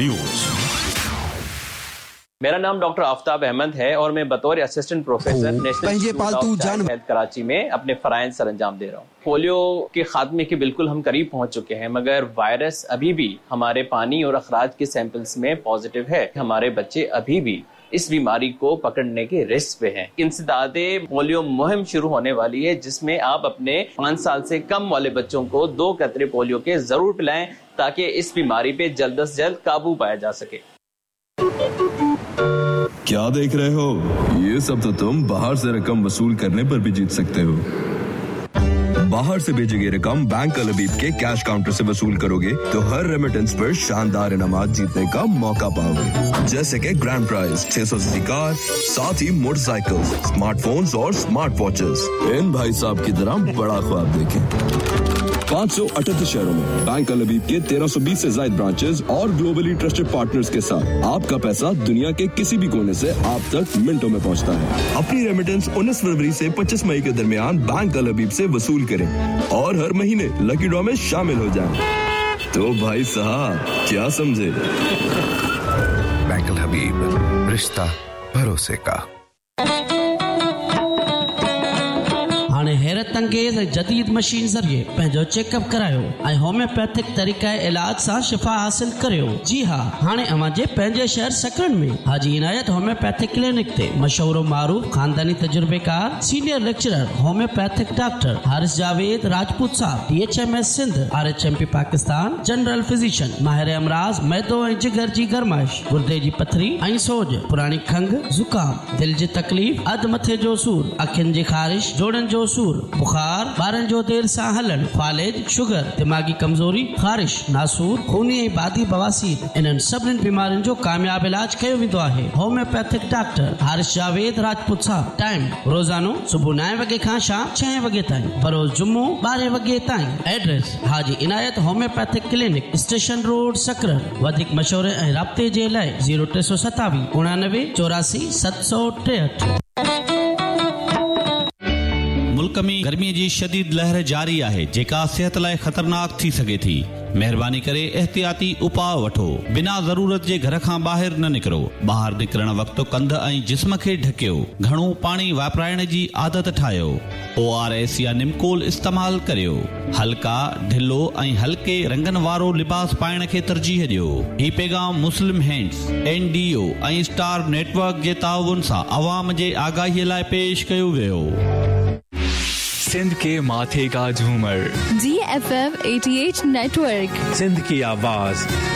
News. मेरा नाम doctor Aftab Ahmad है और मैं बतौर assistant professor national health Karachi में अपने फराइज सरअंजाम दे रहा हूँ। पोलियो के खात्मे के बिल्कुल हम करीब पहुंच चुके हैं, मगर वायरस अभी भी हमारे पानी और अखराज के सैंपल्स में पॉजिटिव है। हमारे बच्चे अभी भी इस बीमारी को पकड़ने के रिस्क पे हैं। इंसदादे पोलियो मुहिम शुरू होने वाली है, जिसमें आप अपने 5 साल से कम वाले बच्चों को 2 कतरे पोलियो के जरूर पिलाएं, ताकि इस बीमारी पे जल्द से जल्द काबू पाया जा सके। क्या देख रहे हो? ये सब तो तुम बाहर से रकम वसूल करने पर भी जीत सकते हो। बाहर से भेजी गई रकम बैंक अल हबीब के कैश काउंटर से वसूल करोगे तो हर रेमिटेंस पर शानदार इनामात जीतने का मौका पाओगे, जैसे कि ग्रैंड प्राइज 600 सीसी कार, साथ ही मोटरसाइकिल, स्मार्टफोन्स और स्मार्ट वॉचेस। इन भाई साहब की तरह बड़ा ख्वाब देखें। 538 शहरों में बैंक अल हबीब के 1320 से ज्यादा ब्रांचेस और ग्लोबली ट्रस्टेड पार्टनर्स के साथ आपका पैसा दुनिया के किसी भी कोने से आप तक मिनटों में पहुंचता है। अपनी रेमिटेंस 19 फरवरी से 25 मई के दरमियान बैंक अल हबीब से वसूल करें और हर महीने लकी ड्रॉ में शामिल हो जाएं। तो भाई साहब क्या समझे? बैंक अल हबीब, रिश्ता भरोसे का। हाणे हैरत अंगेज जदीद मशीन ज़रिए पंहिंजो चेकअप करायो ऐं होम्योपैथिक तरीक़े इलाज सां शिफ़ा हासिल करियो। जी हाँ, हाणे अवां जे पंहिंजे शहर सकरन में हाजी इनायत होम्योपैथिक क्लिनिक ते मशहूर मारूफ खानदानी तजुर्बेकार senior lecturer homeopathic doctor Haris Javed Rajput साहब DHMS Sindh, RHMP Pakistan, general physician, माहिर अमराज मैदो ऐं जिगर जी गरमाइश, गुर्दे जी पथरी ऐं सोज, पुरानी खंघ, ज़ुकाम, दिल जी तकलीफ़, अध मथे जो सूर, अखियुनि जी ख़ारिश, जोड़नि जो सूर, बुखार, ॿारनि जो देर सां हलण, फालेज, शुगर, दिमागी कमजोरी, ख़ारिश, नासूर, खूनी ऐं बादी बवासीर, इन्हनि सभिनी बीमारियुनि जो कामयाब इलाज कयो वेंदो आहे। होम्योपैथिक डॉक्टर हारिस जावेद राजपूत साहब। टाइम रोज़ानो सुबुह 9 वगे खां शाम 6 वगे ताईं, बरोज़ जुम्मो 12 वगे ताईं। एड्रेस हाजी इनायत होम्योपैथिक क्लिनिक, स्टेशन रोड, सकरन। वधीक मशवरे ऐं राब्ते जे लाइ 0327 89 84 763। मुल्क में गर्मी जी शदीद लहर जारी है, जेका सेहत लाइ खतरनाक थी सके थी। मेहरबानी करे एहतियाती उपाउ वठो। बिना ज़रूरत जे घर खां ॿाहिरि न निकिरो। ॿाहिरि निकिरण वक़्तु कंध ऐं जिस्म खे ढकियो। घणो पाणी वापराइण जी आदत ठाहियो। ORS या निमकोल इस्तेमाल करियो। हल्का, ढिलो ऐं हल्के रंगनि वारो लिबास पाइण खे तरजीह ॾियो। ही पैगाम मुस्लिम हैंड्स, NDO ऐं स्टार नेटवर्क जे ताउन सां अवाम जे आगाहीअ लाइ पेश कयो वियो। सिंध के माथे का झूमर, GFM 88 नेटवर्क, सिंध की आवाज।